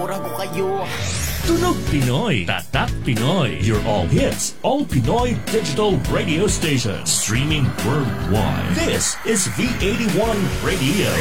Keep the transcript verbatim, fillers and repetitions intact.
Mura ko kayo. Tunog Pinoy, Tatak Pinoy, your all hits, all Pinoy digital radio station, streaming worldwide. This is V eighty-one Radio.